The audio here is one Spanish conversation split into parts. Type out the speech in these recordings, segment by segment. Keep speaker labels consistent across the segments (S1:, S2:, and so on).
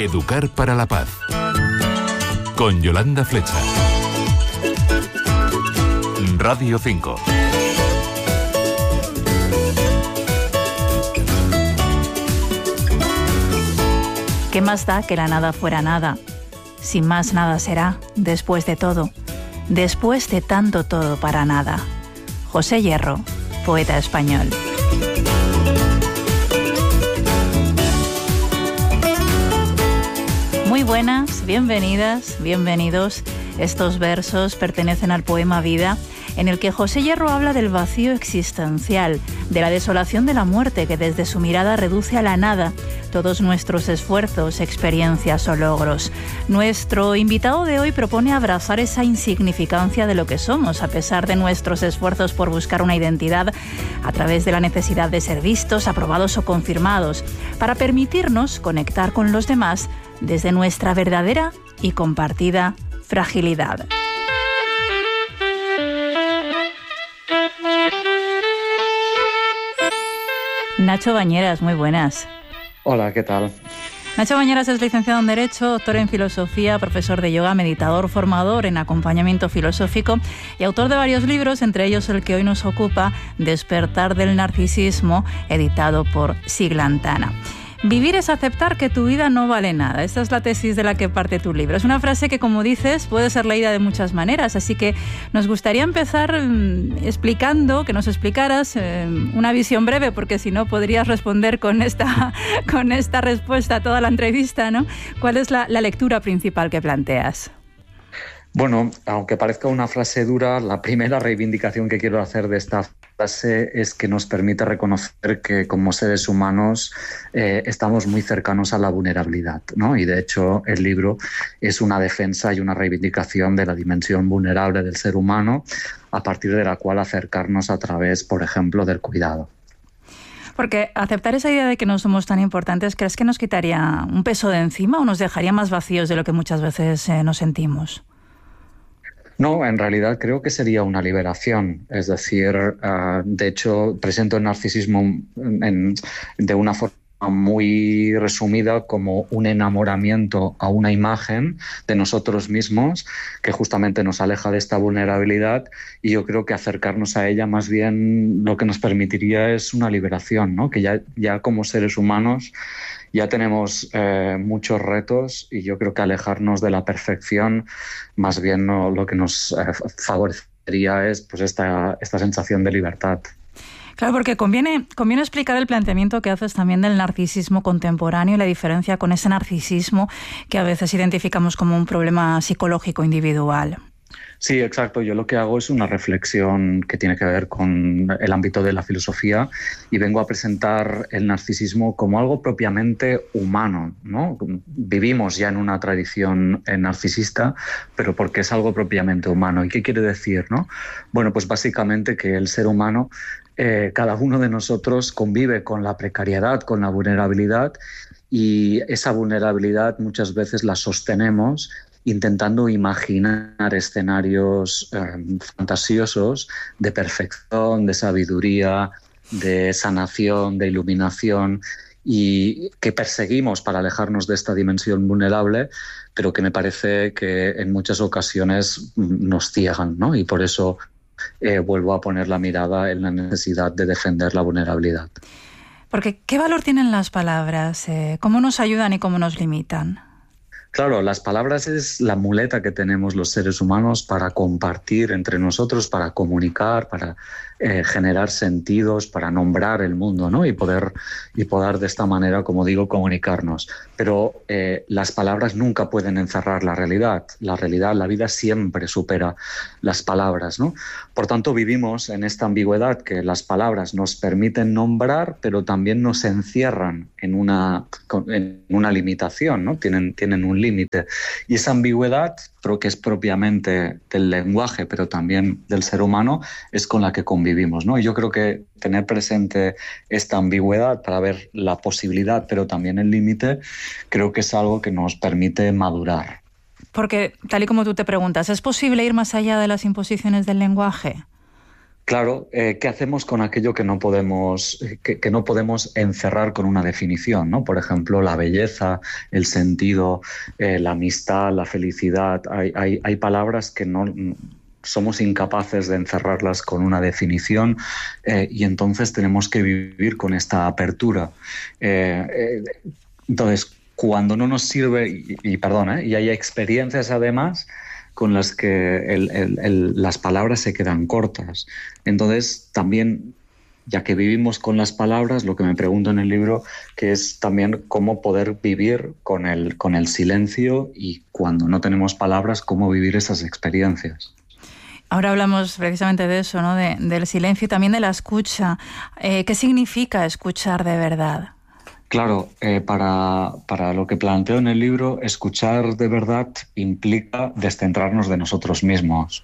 S1: Educar para la paz. Con Yolanda Flecha. Radio 5.
S2: ¿Qué más da que la nada fuera nada? Sin más nada será, después de todo. Después de tanto todo para nada. José Hierro, poeta español. Muy buenas, bienvenidas, bienvenidos. Estos versos pertenecen al poema Vida, en el que José Hierro habla del vacío existencial, de la desolación de la muerte que desde su mirada reduce a la nada todos nuestros esfuerzos, experiencias o logros. Nuestro invitado de hoy propone abrazar esa insignificancia de lo que somos, a pesar de nuestros esfuerzos por buscar una identidad a través de la necesidad de ser vistos, aprobados o confirmados, para permitirnos conectar con los demás desde nuestra verdadera y compartida fragilidad. Nacho Bañeras, muy buenas.
S3: Hola, ¿qué tal?
S2: Nacho Bañeras es licenciado en Derecho, doctor en Filosofía, profesor de yoga, meditador, formador en acompañamiento filosófico y autor de varios libros, entre ellos el que hoy nos ocupa, Despertar del narcisismo, editado por Siglantana. Vivir es aceptar que tu vida no vale nada. Esta es la tesis de la que parte tu libro. Es una frase que, como dices, puede ser leída de muchas maneras, así que nos gustaría empezar explicando, que nos explicaras una visión breve, porque si no podrías responder con esta respuesta a toda la entrevista, ¿no? ¿Cuál es la lectura principal que planteas?
S3: Bueno, aunque parezca una frase dura, la primera reivindicación que quiero hacer de esta frase es que nos permite reconocer que como seres humanos estamos muy cercanos a la vulnerabilidad, ¿no? Y de hecho el libro es una defensa y una reivindicación de la dimensión vulnerable del ser humano, a partir de la cual acercarnos a través, por ejemplo, del cuidado.
S2: Porque aceptar esa idea de que no somos tan importantes, ¿crees que nos quitaría un peso de encima o nos dejaría más vacíos de lo que muchas veces nos sentimos?
S3: No, en realidad creo que sería una liberación. Es decir, de hecho, presento el narcisismo de una forma muy resumida como un enamoramiento a una imagen de nosotros mismos que justamente nos aleja de esta vulnerabilidad, y yo creo que acercarnos a ella más bien lo que nos permitiría es una liberación, ¿no? Que ya como seres humanos ya tenemos muchos retos, y yo creo que alejarnos de la perfección más bien lo que nos favorecería es pues esta sensación de libertad.
S2: Claro, porque conviene explicar el planteamiento que haces también del narcisismo contemporáneo y la diferencia con ese narcisismo que a veces identificamos como un problema psicológico individual.
S3: Sí, exacto. Yo lo que hago es una reflexión que tiene que ver con el ámbito de la filosofía, y vengo a presentar el narcisismo como algo propiamente humano, ¿no? Vivimos ya en una tradición narcisista, pero porque es algo propiamente humano. ¿Y qué quiere decir, no? Bueno, pues básicamente que el ser humano, cada uno de nosotros convive con la precariedad, con la vulnerabilidad, y esa vulnerabilidad muchas veces la sostenemos intentando imaginar escenarios fantasiosos de perfección, de sabiduría, de sanación, de iluminación, y que perseguimos para alejarnos de esta dimensión vulnerable, pero que me parece que en muchas ocasiones nos ciegan, ¿no? Y por eso vuelvo a poner la mirada en la necesidad de defender la vulnerabilidad.
S2: Porque, ¿qué valor tienen las palabras? ¿Cómo nos ayudan y cómo nos limitan?
S3: Claro, las palabras es la muleta que tenemos los seres humanos para compartir entre nosotros, para comunicar, para generar sentidos, para nombrar el mundo, ¿no? Y poder de esta manera, como digo, comunicarnos. Pero las palabras nunca pueden encerrar la realidad. La realidad, la vida siempre supera las palabras, ¿no? Por tanto, vivimos en esta ambigüedad, que las palabras nos permiten nombrar, pero también nos encierran en una limitación, ¿no? Tienen un límite. Y esa ambigüedad, que es propiamente del lenguaje, pero también del ser humano, es con la que convivimos, ¿no? Y yo creo que tener presente esta ambigüedad para ver la posibilidad, pero también el límite, creo que es algo que nos permite madurar.
S2: Porque, tal y como tú te preguntas, ¿es posible ir más allá de las imposiciones del lenguaje?
S3: Claro, ¿qué hacemos con aquello que no podemos, que no podemos encerrar con una definición, ¿no? Por ejemplo, la belleza, el sentido, la amistad, la felicidad. Hay palabras que no somos incapaces de encerrarlas con una definición y entonces tenemos que vivir con esta apertura. Entonces, cuando no nos sirve, y hay experiencias además con las que las palabras se quedan cortas. Entonces, también, ya que vivimos con las palabras, lo que me pregunto en el libro, que es también cómo poder vivir con el silencio y cuando no tenemos palabras, cómo vivir esas experiencias.
S2: Ahora hablamos precisamente de eso, ¿no? Del silencio y también de la escucha. ¿Qué significa escuchar de verdad?
S3: Claro, para lo que planteo en el libro, escuchar de verdad implica descentrarnos de nosotros mismos.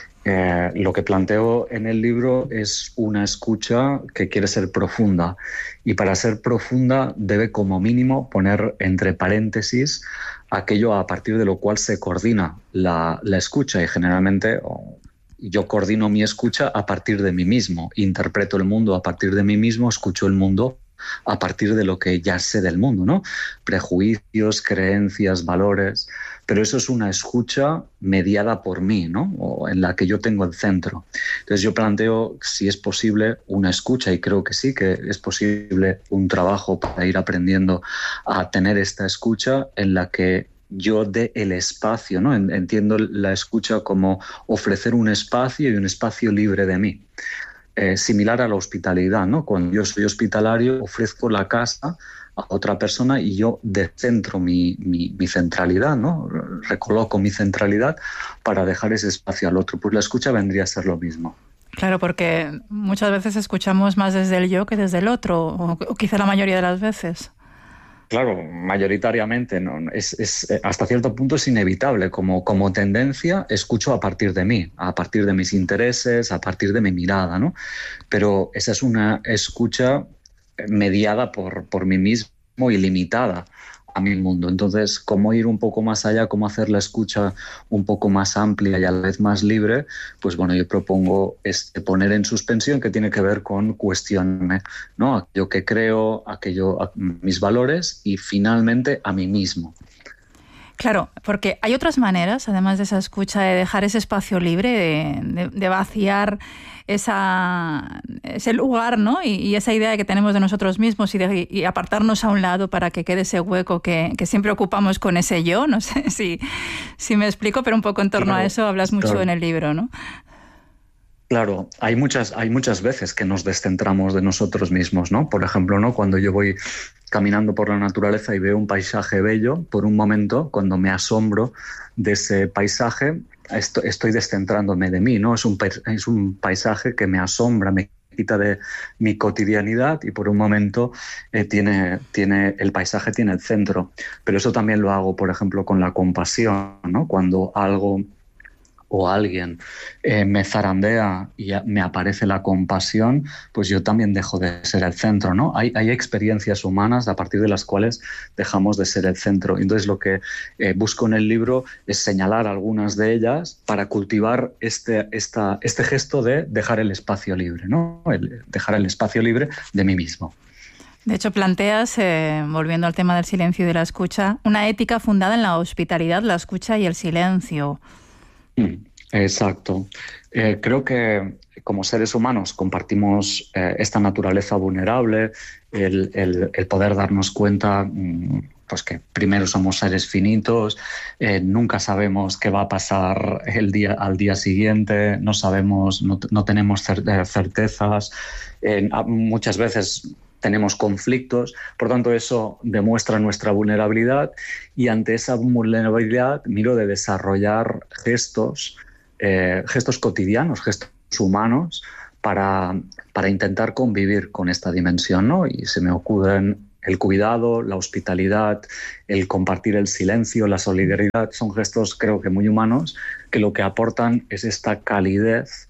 S3: Lo que planteo en el libro es una escucha que quiere ser profunda y para ser profunda debe como mínimo poner entre paréntesis aquello a partir de lo cual se coordina la escucha y generalmente yo coordino mi escucha a partir de mí mismo, interpreto el mundo a partir de mí mismo, escucho el mundo a partir de lo que ya sé del mundo, ¿no? Prejuicios, creencias, valores, pero eso es una escucha mediada por mí, ¿no? O en la que yo tengo el centro. Entonces yo planteo si es posible una escucha y creo que sí, que es posible un trabajo para ir aprendiendo a tener esta escucha en la que yo dé el espacio, ¿no? Entiendo la escucha como ofrecer un espacio y un espacio libre de mí. Similar a la hospitalidad, ¿no? Cuando yo soy hospitalario, ofrezco la casa a otra persona y yo descentro mi centralidad, ¿no? Recoloco mi centralidad para dejar ese espacio al otro. Pues la escucha vendría a ser lo mismo.
S2: Claro, porque muchas veces escuchamos más desde el yo que desde el otro, o quizá la mayoría de las veces.
S3: Claro, mayoritariamente, ¿no? Hasta cierto punto es inevitable. Como tendencia, escucho a partir de mí, a partir de mis intereses, a partir de mi mirada, ¿no? Pero esa es una escucha mediada por mí mismo y limitada a mi mundo. Entonces, cómo ir un poco más allá, cómo hacer la escucha un poco más amplia y a la vez más libre, pues bueno, yo propongo poner en suspensión que tiene que ver con cuestionarme, ¿no? Aquello que creo, mis valores y finalmente a mí mismo.
S2: Claro, porque hay otras maneras, además de esa escucha, de dejar ese espacio libre, de vaciar ese lugar, ¿no? Y esa idea que tenemos de nosotros mismos y apartarnos a un lado para que quede ese hueco que siempre ocupamos con ese yo. No sé si me explico, pero un poco en torno a eso hablas mucho en el libro, ¿no?
S3: Claro, hay muchas veces que nos descentramos de nosotros mismos, ¿no? Por ejemplo, ¿no? Cuando yo voy caminando por la naturaleza y veo un paisaje bello, por un momento, cuando me asombro de ese paisaje, estoy descentrándome de mí, ¿no? Es un paisaje que me asombra, me quita de mi cotidianidad y por un momento el paisaje tiene el centro. Pero eso también lo hago, por ejemplo, con la compasión, ¿no? Cuando algo o alguien me zarandea y me aparece la compasión, pues yo también dejo de ser el centro, ¿no? Hay experiencias humanas a partir de las cuales dejamos de ser el centro. Entonces lo que busco en el libro es señalar algunas de ellas para cultivar este gesto de dejar el espacio libre, ¿no? Dejar el espacio libre de mí mismo.
S2: De hecho, planteas, volviendo al tema del silencio y de la escucha, una ética fundada en la hospitalidad, la escucha y el silencio.
S3: Exacto. Creo que como seres humanos compartimos esta naturaleza vulnerable, el poder darnos cuenta pues que primero somos seres finitos, nunca sabemos qué va a pasar al día siguiente, no tenemos certezas, muchas veces tenemos conflictos, por tanto eso demuestra nuestra vulnerabilidad y ante esa vulnerabilidad miro de desarrollar gestos cotidianos, gestos humanos para intentar convivir con esta dimensión, ¿no? Y se me ocurren el cuidado, la hospitalidad, el compartir el silencio, la solidaridad, son gestos creo que muy humanos que lo que aportan es esta calidez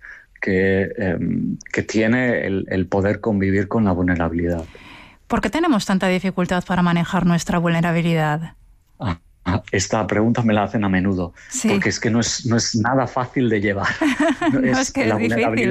S3: que tiene el poder convivir con la vulnerabilidad.
S2: ¿Por qué tenemos tanta dificultad para manejar nuestra vulnerabilidad?
S3: esta pregunta me la hacen a menudo,
S2: sí.
S3: Porque es que no es nada fácil de llevar.
S2: No, es que
S3: la
S2: es difícil,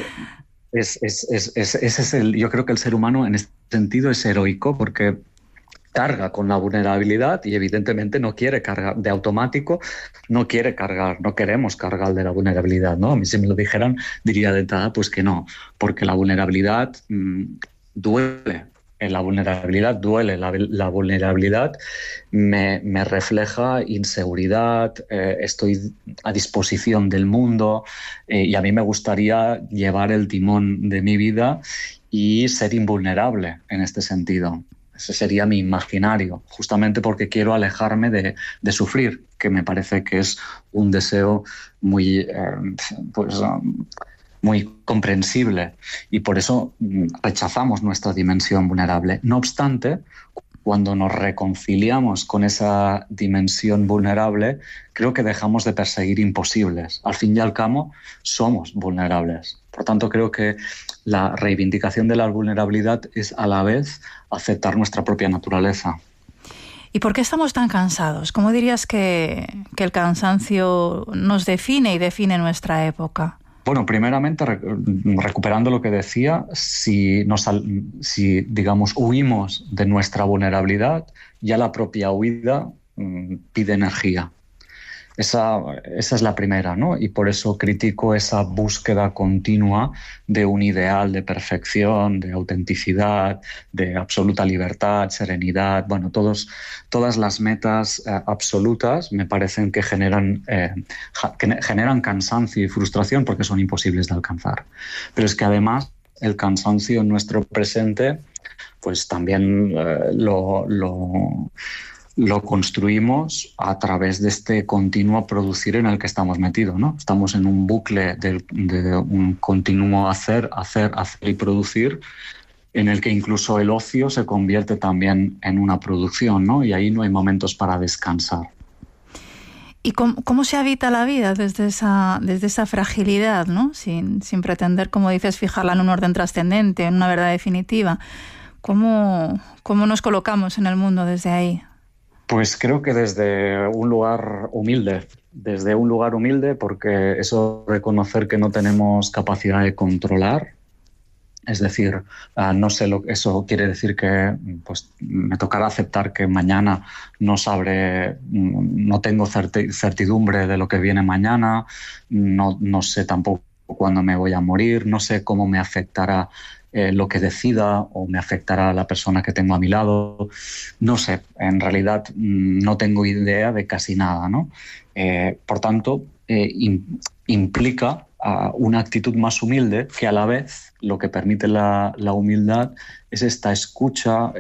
S3: sí. Yo creo que el ser humano en este sentido es heroico porque carga con la vulnerabilidad y evidentemente no quiere cargar de automático, no queremos cargar de la vulnerabilidad, ¿no? A mí si me lo dijeran diría de entrada pues que no, porque la vulnerabilidad duele. La vulnerabilidad duele, la vulnerabilidad me refleja inseguridad, estoy a disposición del mundo y a mí me gustaría llevar el timón de mi vida y ser invulnerable en este sentido. Ese sería mi imaginario, justamente porque quiero alejarme de sufrir, que me parece que es un deseo muy comprensible y por eso rechazamos nuestra dimensión vulnerable. No obstante, cuando nos reconciliamos con esa dimensión vulnerable, creo que dejamos de perseguir imposibles. Al fin y al cabo, somos vulnerables. Por tanto, creo que la reivindicación de la vulnerabilidad es a la vez aceptar nuestra propia naturaleza.
S2: ¿Y por qué estamos tan cansados? ¿Cómo dirías que el cansancio nos define y define nuestra época?
S3: Bueno, primeramente, recuperando lo que decía, si digamos, huimos de nuestra vulnerabilidad, ya la propia huida pide energía. Esa es la primera, ¿no? Y por eso critico esa búsqueda continua de un ideal de perfección, de autenticidad, de absoluta libertad, serenidad. Bueno, todas las metas absolutas me parecen que generan cansancio y frustración porque son imposibles de alcanzar. Pero es que además el cansancio en nuestro presente, pues también lo construimos a través de este continuo producir en el que estamos metidos, ¿no? Estamos en un bucle de un continuo hacer y producir, en el que incluso el ocio se convierte también en una producción, ¿no? Y ahí no hay momentos para descansar.
S2: ¿Y cómo se habita la vida desde esa fragilidad, ¿no? Sin pretender, como dices, fijarla en un orden trascendente, en una verdad definitiva? ¿Cómo nos colocamos en el mundo desde ahí?
S3: Pues creo que desde un lugar humilde, porque eso reconocer que no tenemos capacidad de controlar, es decir, eso quiere decir que pues, me tocará aceptar que mañana no tengo certidumbre de lo que viene mañana, no sé tampoco cuándo me voy a morir, no sé cómo me afectará lo que decida o me afectará a la persona que tengo a mi lado. No sé, en realidad no tengo idea de casi nada, ¿no? Por tanto, implica una actitud más humilde que a la vez lo que permite la humildad es esta escucha,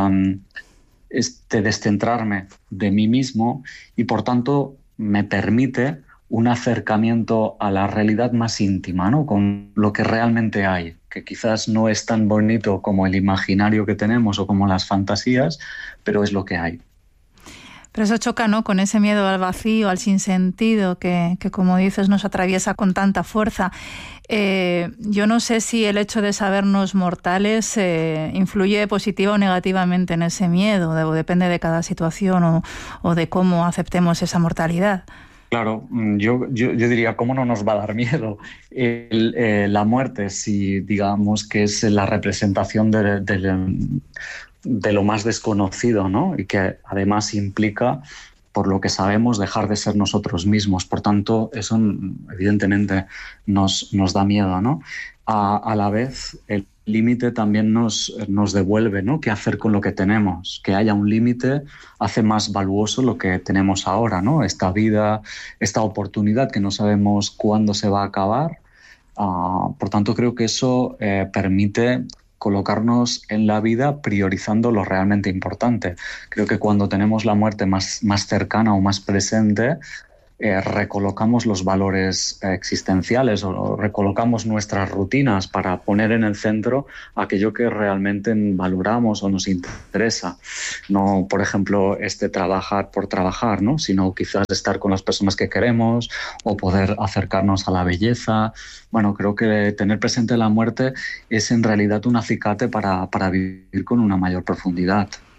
S3: este descentrarme de mí mismo y por tanto me permite un acercamiento a la realidad más íntima, ¿no? Con lo que realmente hay, que quizás no es tan bonito como el imaginario que tenemos o como las fantasías, pero es lo que hay.
S2: Pero eso choca, ¿no?, con ese miedo al vacío, al sinsentido, que como dices, nos atraviesa con tanta fuerza. Yo no sé si el hecho de sabernos mortales influye positiva o negativamente en ese miedo, depende de cada situación o de cómo aceptemos esa mortalidad.
S3: Claro, yo diría, ¿cómo no nos va a dar miedo? La muerte, si digamos que es la representación de lo más desconocido, ¿no? Y que además implica, por lo que sabemos, dejar de ser nosotros mismos. Por tanto, eso evidentemente nos da miedo, ¿no? A la vez, el límite también nos devuelve, ¿no? ¿Qué hacer con lo que tenemos? Que haya un límite hace más valuoso lo que tenemos ahora, ¿no? Esta vida, esta oportunidad que no sabemos cuándo se va a acabar. Por tanto, creo que eso permite colocarnos en la vida priorizando lo realmente importante. Creo que cuando tenemos la muerte más cercana o más presente, recolocamos los valores existenciales o recolocamos nuestras rutinas para poner en el centro aquello que realmente valoramos o nos interesa. No, por ejemplo, trabajar por trabajar, ¿no? Sino quizás estar con las personas que queremos o poder acercarnos a la belleza. Bueno, creo que tener presente la muerte es en realidad un acicate para vivir con una mayor profundidad.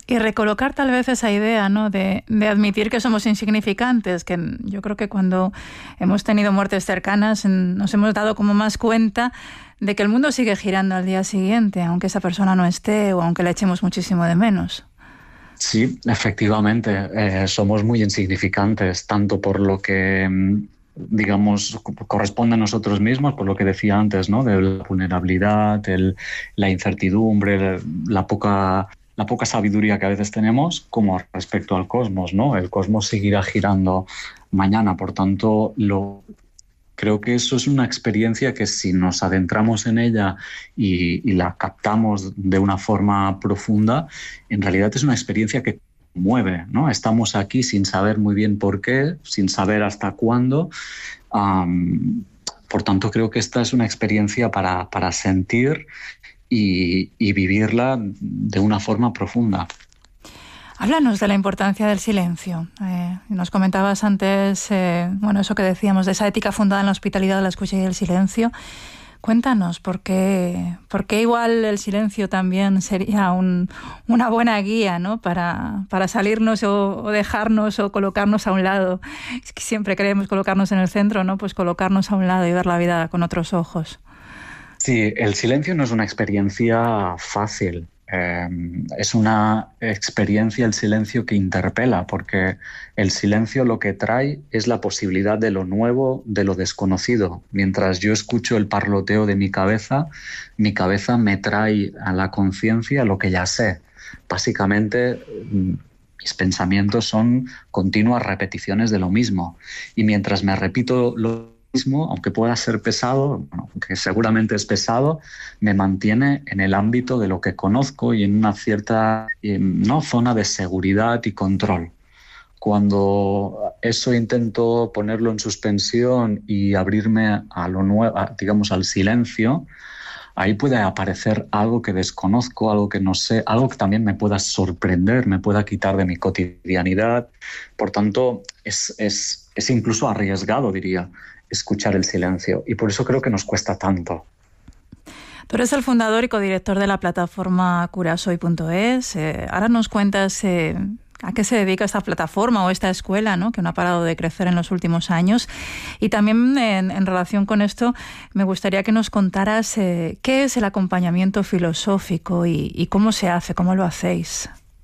S2: Y recolocar tal vez esa idea, ¿no?, de admitir que somos insignificantes, que yo creo que cuando hemos tenido muertes cercanas nos hemos dado como más cuenta de que el mundo sigue girando al día siguiente, aunque esa persona no esté o aunque la echemos muchísimo de menos.
S3: Sí, efectivamente, somos muy insignificantes, tanto por lo que, digamos, corresponde a nosotros mismos, por lo que decía antes, ¿no?, de la vulnerabilidad, la incertidumbre, la poca sabiduría que a veces tenemos, como respecto al cosmos, ¿no? El cosmos seguirá girando mañana, por tanto, creo que eso es una experiencia que si nos adentramos en ella y la captamos de una forma profunda, en realidad es una experiencia que mueve, ¿no? Estamos aquí sin saber muy bien por qué, sin saber hasta cuándo. Por tanto, creo que esta es una experiencia para sentir y vivirla de una forma profunda.
S2: Háblanos de la importancia del silencio. Nos comentabas antes, eso que decíamos, de esa ética fundada en la hospitalidad, la escucha y el silencio. Cuéntanos, ¿por qué igual el silencio también sería una buena guía, ¿no?, para salirnos o dejarnos o colocarnos a un lado? Es que siempre queremos colocarnos en el centro, ¿no? Pues colocarnos a un lado y ver la vida con otros ojos.
S3: Sí, el silencio no es una experiencia fácil. Es una experiencia, el silencio, que interpela, porque el silencio lo que trae es la posibilidad de lo nuevo, de lo desconocido. Mientras yo escucho el parloteo de mi cabeza me trae a la conciencia lo que ya sé. Básicamente, mis pensamientos son continuas repeticiones de lo mismo. Y mientras me repito lo mismo, aunque pueda ser pesado, aunque seguramente es pesado, me mantiene en el ámbito de lo que conozco y en una cierta zona de seguridad y control. Cuando eso intento ponerlo en suspensión y abrirme a lo nuevo, digamos, al silencio, ahí puede aparecer algo que desconozco, algo que no sé, algo que también me pueda sorprender, me pueda quitar de mi cotidianidad. Por tanto, es incluso arriesgado, diría, escuchar el silencio, y por eso creo que nos cuesta tanto.
S2: Tú eres el fundador y codirector de la plataforma curasoy.es. Ahora nos cuentas a qué se dedica esta plataforma o esta escuela, ¿no?, que no ha parado de crecer en los últimos años. Y también en relación con esto, me gustaría que nos contaras qué es el acompañamiento filosófico y cómo se hace, cómo lo hacéis.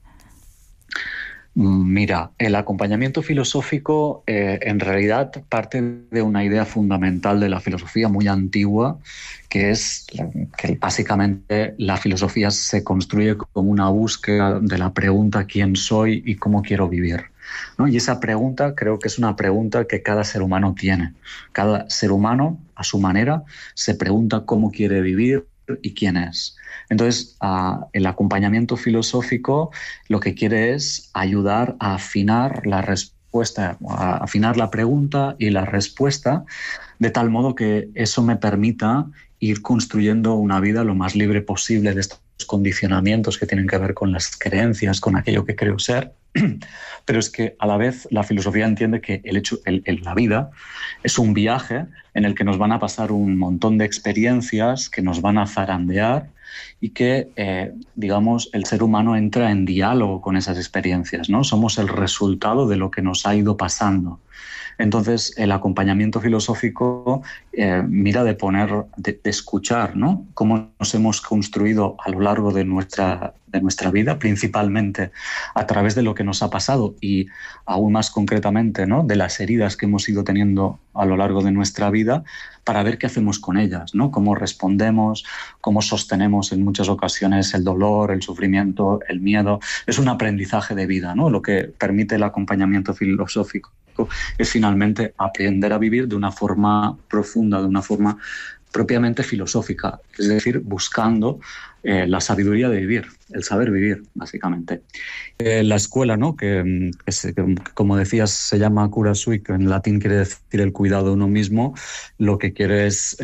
S3: Mira, el acompañamiento filosófico en realidad parte de una idea fundamental de la filosofía muy antigua, que es que básicamente la filosofía se construye como una búsqueda de la pregunta ¿quién soy y cómo quiero vivir?, ¿no? Y esa pregunta creo que es una pregunta que cada ser humano tiene. Cada ser humano, a su manera, se pregunta cómo quiere vivir y quién es. Entonces, el acompañamiento filosófico lo que quiere es ayudar a afinar la respuesta, a afinar la pregunta y la respuesta, de tal modo que eso me permita ir construyendo una vida lo más libre posible de estos condicionamientos que tienen que ver con las creencias, con aquello que creo ser. Pero es que a la vez la filosofía entiende que la vida es un viaje en el que nos van a pasar un montón de experiencias que nos van a zarandear y que, digamos, el ser humano entra en diálogo con esas experiencias, ¿no? Somos el resultado de lo que nos ha ido pasando. Entonces, el acompañamiento filosófico mira de escuchar, ¿no?, cómo nos hemos construido a lo largo de nuestra vida, principalmente a través de lo que nos ha pasado y aún más concretamente, ¿no?, de las heridas que hemos ido teniendo a lo largo de nuestra vida, para ver qué hacemos con ellas, ¿no?, cómo respondemos, cómo sostenemos en muchas ocasiones el dolor, el sufrimiento, el miedo. Es un aprendizaje de vida, ¿no? Lo que permite el acompañamiento filosófico es finalmente aprender a vivir de una forma profunda, de una forma propiamente filosófica, es decir, buscando la sabiduría de vivir, el saber vivir, básicamente. La escuela, ¿no?, que como decías se llama Cura Sui, que en latín quiere decir el cuidado de uno mismo, lo que quiere es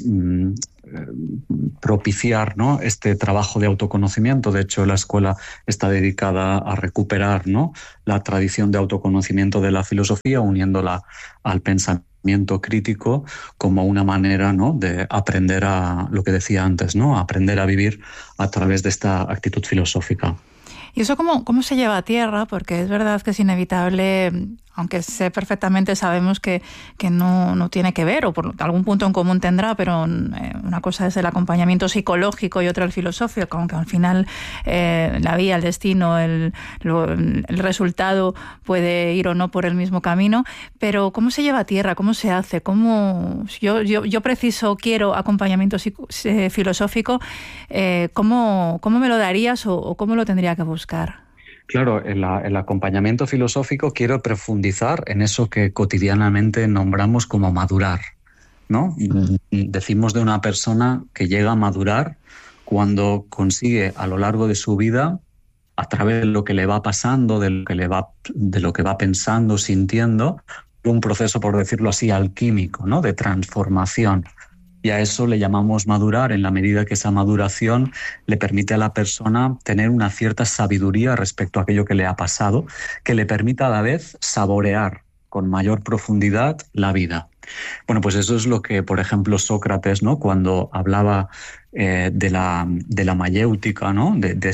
S3: propiciar, ¿no?, este trabajo de autoconocimiento. De hecho, la escuela está dedicada a recuperar, ¿no?, la tradición de autoconocimiento de la filosofía, uniéndola al pensamiento crítico como una manera, ¿no?, de aprender a lo que decía antes, ¿no?, aprender a vivir a través de esta actitud filosófica.
S2: ¿Y eso cómo se lleva a tierra? Porque es verdad que es inevitable, aunque sé perfectamente, sabemos que no tiene que ver, o por algún punto en común tendrá, pero una cosa es el acompañamiento psicológico y otra el filosófico, aunque al final la vía, el destino, el resultado puede ir o no por el mismo camino. Pero ¿cómo se lleva a tierra? ¿Cómo se hace? Yo quiero acompañamiento filosófico, ¿cómo me lo darías o cómo lo tendría que buscar?
S3: Claro, el acompañamiento filosófico quiero profundizar en eso que cotidianamente nombramos como madurar, ¿no? Decimos de una persona que llega a madurar cuando consigue a lo largo de su vida, a través de lo que le va pasando, de lo que va pensando, sintiendo, un proceso, por decirlo así, alquímico, ¿no? De transformación. Y a eso le llamamos madurar en la medida que esa maduración le permite a la persona tener una cierta sabiduría respecto a aquello que le ha pasado, que le permita a la vez saborear con mayor profundidad la vida. Bueno, pues eso es lo que, por ejemplo, Sócrates, ¿no? Cuando hablaba de la mayéutica, ¿no?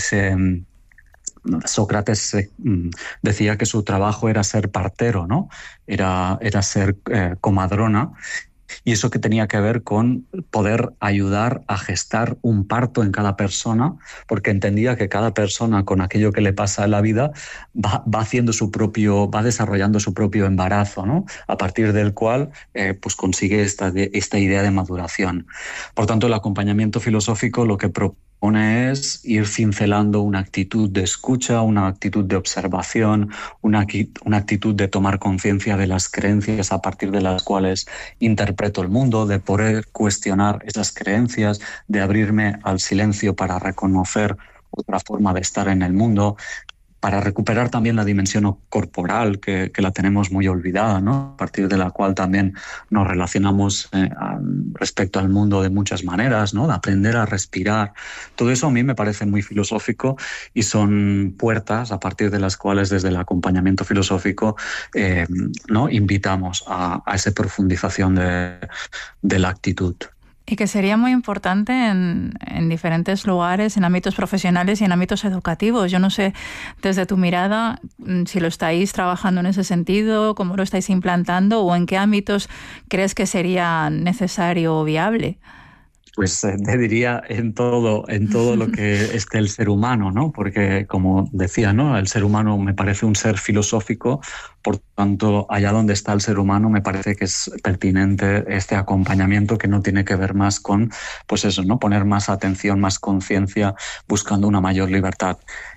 S3: Sócrates decía que su trabajo era ser partero, ¿no? Era ser comadrona. Y eso que tenía que ver con poder ayudar a gestar un parto en cada persona, porque entendía que cada persona con aquello que le pasa en la vida va desarrollando su propio embarazo, ¿no? A partir del cual pues consigue esta idea de maduración. Por tanto, el acompañamiento filosófico lo que propone es ir cincelando una actitud de escucha, una actitud de observación, una actitud de tomar conciencia de las creencias a partir de las cuales interpreto el mundo, de poder cuestionar esas creencias, de abrirme al silencio para reconocer otra forma de estar en el mundo, para recuperar también la dimensión corporal que la tenemos muy olvidada, ¿no? A partir de la cual también nos relacionamos respecto al mundo de muchas maneras, ¿no? De aprender a respirar. Todo eso a mí me parece muy filosófico y son puertas a partir de las cuales desde el acompañamiento filosófico ¿no? invitamos a esa profundización de la actitud.
S2: Y que sería muy importante en diferentes lugares, en ámbitos profesionales y en ámbitos educativos. Yo no sé, desde tu mirada, si lo estáis trabajando en ese sentido, cómo lo estáis implantando o en qué ámbitos crees que sería necesario o viable.
S3: Pues te diría en todo lo que esté el ser humano, ¿no? Porque, como decía, ¿no? El ser humano me parece un ser filosófico, por tanto, allá donde está el ser humano me parece que es pertinente este acompañamiento que no tiene que ver más con, pues eso, ¿no? Poner más atención, más conciencia, buscando una mayor libertad.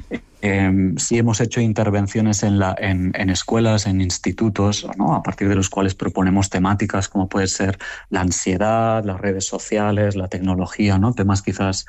S3: Sí hemos hecho intervenciones en escuelas, en institutos, ¿no? A partir de los cuales proponemos temáticas como puede ser la ansiedad, las redes sociales, la tecnología, ¿no? Temas quizás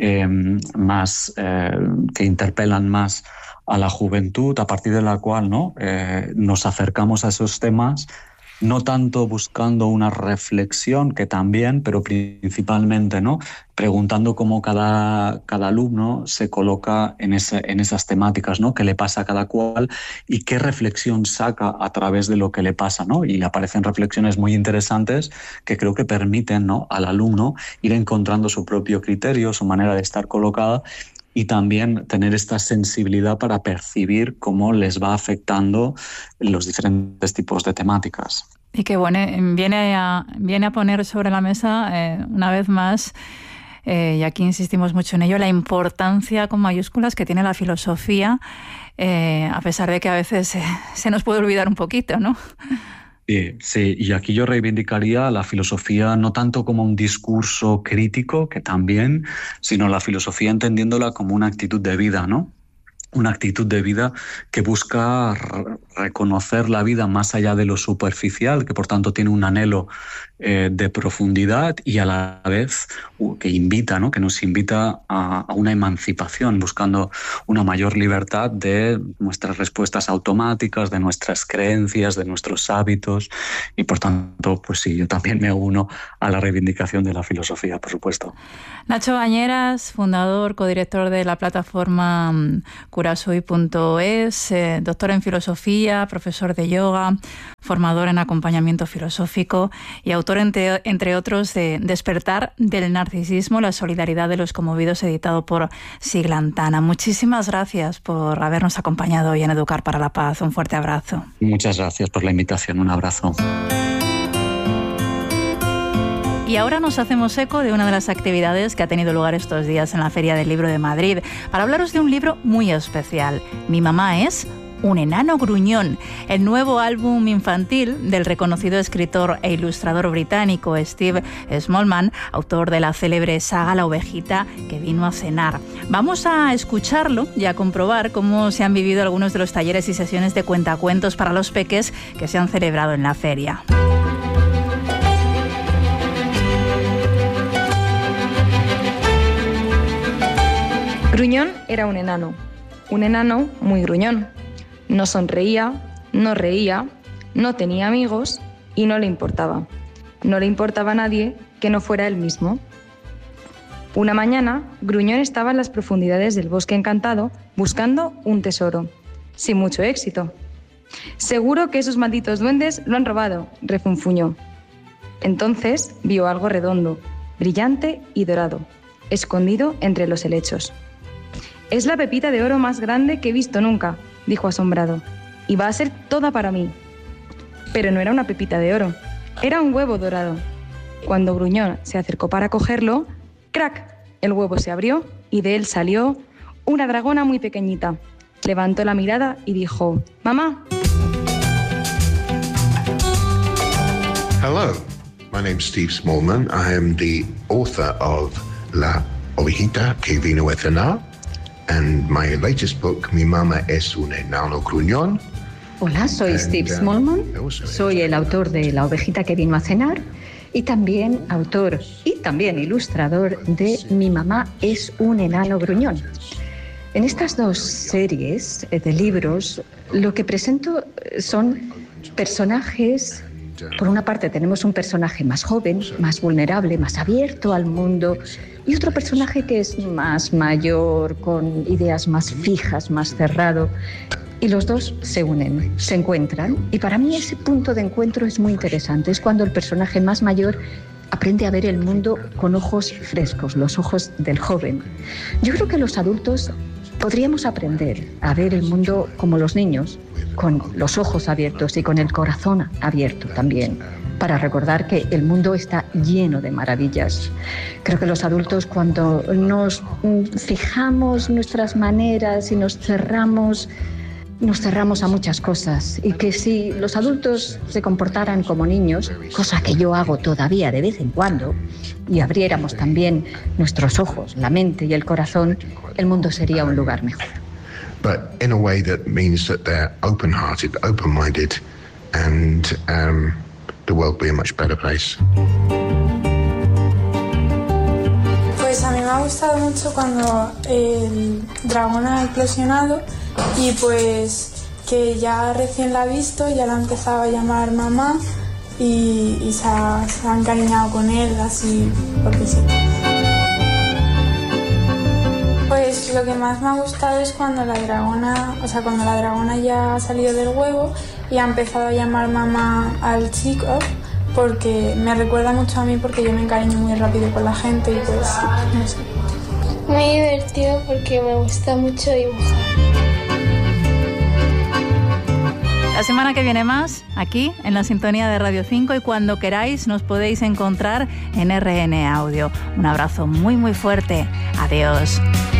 S3: más que interpelan más a la juventud, a partir de la cual, ¿no? Nos acercamos a esos temas, no tanto buscando una reflexión, que también, pero principalmente, ¿no? Preguntando cómo cada alumno se coloca en esas temáticas, ¿no? ¿Qué le pasa a cada cual y qué reflexión saca a través de lo que le pasa, ¿no? Y aparecen reflexiones muy interesantes que creo que permiten, ¿no? Al alumno ir encontrando su propio criterio, su manera de estar colocada, y también tener esta sensibilidad para percibir cómo les va afectando los diferentes tipos de temáticas.
S2: Y que bueno, viene a poner sobre la mesa una vez más, y aquí insistimos mucho en ello, la importancia con mayúsculas que tiene la filosofía, a pesar de que a veces se nos puede olvidar un poquito, ¿no?
S3: Sí, y aquí yo reivindicaría la filosofía no tanto como un discurso crítico, que también, sino la filosofía entendiéndola como una actitud de vida, ¿no? Una actitud de vida que busca reconocer la vida más allá de lo superficial, que por tanto tiene un anhelo de profundidad y a la vez que invita, ¿no? Que nos invita a una emancipación, buscando una mayor libertad de nuestras respuestas automáticas, de nuestras creencias, de nuestros hábitos, y por tanto, pues sí, yo también me uno a la reivindicación de la filosofía, por supuesto.
S2: Nacho Bañeras, fundador, codirector de la plataforma curashoy.es, doctor en filosofía, profesor de yoga, formador en acompañamiento filosófico y autor, entre otros, de Despertar del narcisismo, la solidaridad de los conmovidos, editado por Siglantana. Muchísimas gracias por habernos acompañado hoy en Educar para la Paz. Un fuerte abrazo.
S3: Muchas gracias por la invitación. Un abrazo.
S2: Y ahora nos hacemos eco de una de las actividades que ha tenido lugar estos días en la Feria del Libro de Madrid para hablaros de un libro muy especial. Mi mamá es un enano gruñón, el nuevo álbum infantil del reconocido escritor e ilustrador británico Steve Smallman, autor de la célebre saga La ovejita que vino a cenar. Vamos a escucharlo y a comprobar cómo se han vivido algunos de los talleres y sesiones de cuentacuentos para los peques que se han celebrado en la feria.
S4: Gruñón era un enano muy gruñón. No sonreía, no reía, no tenía amigos y no le importaba. No le importaba a nadie que no fuera él mismo. Una mañana, Gruñón estaba en las profundidades del bosque encantado buscando un tesoro, sin mucho éxito. «Seguro que esos malditos duendes lo han robado», refunfuñó. Entonces vio algo redondo, brillante y dorado, escondido entre los helechos. «Es la pepita de oro más grande que he visto nunca», dijo asombrado, «y va a ser toda para mí». Pero no era una pepita de oro, era un huevo dorado. Cuando Gruñón se acercó para cogerlo, ¡crac!, el huevo se abrió y de él salió una dragona muy pequeñita. Levantó la mirada y dijo: «Mamá».
S5: Hello, my name's Steve Smallman. I am the author of La ovejita que vino a cenar. And my latest book, Mi mamá es un enano gruñón.
S6: Hola, soy Steve Smallman, soy el autor de La ovejita que vino a cenar y también autor y también ilustrador de Mi mamá es un enano gruñón. En estas dos series de libros lo que presento son personajes. Por una parte tenemos un personaje más joven, más vulnerable, más abierto al mundo, y otro personaje que es más mayor, con ideas más fijas, más cerrado. Y los dos se unen, se encuentran, y para mí ese punto de encuentro es muy interesante. Es cuando el personaje más mayor aprende a ver el mundo con ojos frescos, los ojos del joven. Yo creo que los adultos podríamos aprender a ver el mundo como los niños, con los ojos abiertos y con el corazón abierto también, para recordar que el mundo está lleno de maravillas. Creo que los adultos, cuando nos fijamos nuestras maneras y nos cerramos a muchas cosas, y que si los adultos se comportaran como niños, cosa que yo hago todavía de vez en cuando, y abriéramos también nuestros ojos, la mente y el corazón, el mundo sería un lugar mejor.
S5: But in a way that means that they're open-hearted, open-minded, and the world will be a much better place.
S7: Pues a mí me ha gustado mucho cuando el dragón ha eclosionado y pues que ya recién la ha visto, ya la ha empezado a llamar mamá y se ha encariñado con él así porque sí. Pues lo que más me ha gustado es cuando la dragona ya ha salido del huevo y ha empezado a llamar mamá al chico, porque me recuerda mucho a mí, porque yo me encariño muy rápido con la gente y pues no sé.
S8: Muy divertido porque me gusta mucho dibujar.
S2: La semana que viene más, aquí en la sintonía de Radio 5, y cuando queráis nos podéis encontrar en RN Audio. Un abrazo muy muy fuerte. Adiós.